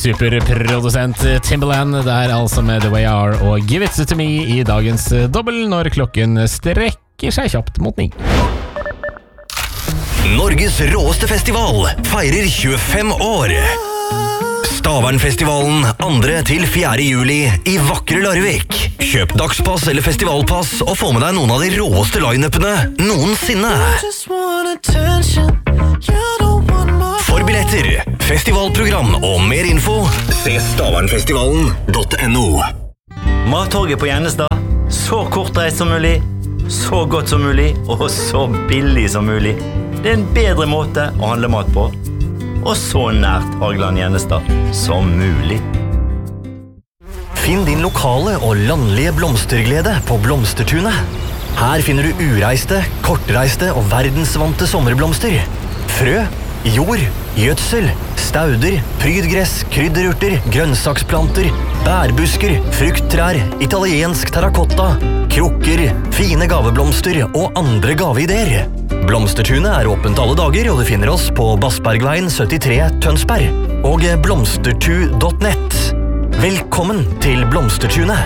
superprodusent Timbaland der altså med The Way I Are og Give It To Me i dagens dobbel når klokken strekker seg kjapt mot 9. Norges råeste festival feirer 25 år. Stavernfestivalen 2.–4. juli i vakre Larvik. Kjøp dagspass eller festivalpass og få med deg noen av de råeste line-upene noensinne. For billetter, festivalprogram og mer info, se stavernfestivalen.no. Mattorget på Gjennestad. Så kortreist som mulig, så godt som mulig og så billig som mulig. Det en bedre måte å handle mat på. Og så nært Hageland Gjennestad som mulig. Finn din lokale og landlige blomsterglede på Blomstertunet. Her finner du ureiste, kortreiste og verdensvante sommerblomster. Frø, jord, gjødsel, stauder, prydgress, krydderurter, grønnsaksplanter, bærbusker, frukttrær, italiensk terrakotta, krukker, fine gaveblomster og andre gaveideer. Blomstertunet er åpent alle dager, og du finner oss på Bassbergveien 73 Tønsberg og blomstertu.net. Velkommen til Blomstertunet!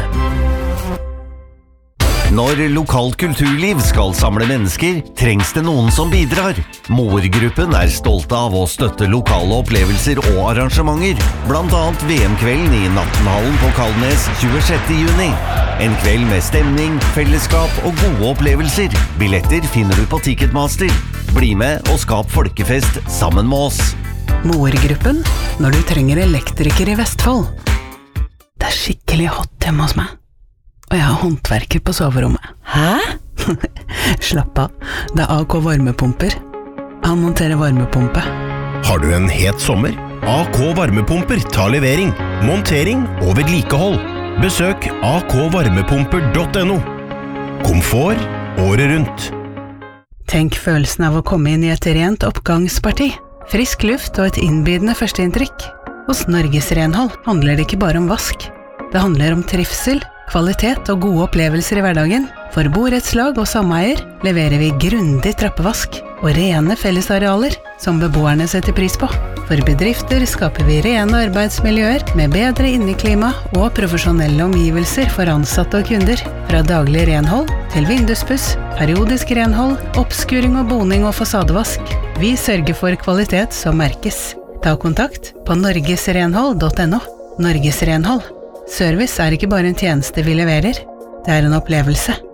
Når lokalt kulturliv skal samle mennesker, trengs det noen som bidrar. Moergruppen er stolte av å støtte lokale opplevelser og arrangementer, blant annet VM-kvelden i Nattenhallen på Kalnes 26. juni. En kveld med stemning, fellesskap og gode opplevelser. Billetter finner du på Ticketmaster. Bli med og skap folkefest sammen med oss. Moergruppen, når du trenger elektriker i Vestfold. Det er skikkelig hot hjemme hos meg. Og jeg har håndverker på soverommet. Hæ? Slapp av, det er AK Varmepumper. Han monterer varmepumpe. Har du en het sommer? AK Varmepumper tar levering, montering og vedlikehold. Besøk akvarmepumper.no. Komfort året rundt. Tenk følelsen av å komme inn i et rent oppgangsparti. Frisk luft og et innbydende førsteinntrykk. Hos Norges Renhold handler det ikke bare om vask. Det handler om trivsel, kvalitet og gode opplevelser i hverdagen. For borettslag og sameier leverer vi grundig trappevask og rene fellesarealer som beboerne setter pris på. For bedrifter skaper vi rene arbeidsmiljøer med bedre inneklima og profesjonelle omgivelser for ansatte og kunder. Fra daglig renhold til vinduspuss, periodisk renhold, oppskuring og boning og fasadevask. Vi sørger for kvalitet som merkes. Ta kontakt på norgesrenhold.no. Norges Renhold. Service er ikke bare en tjeneste vi leverer, det er en opplevelse.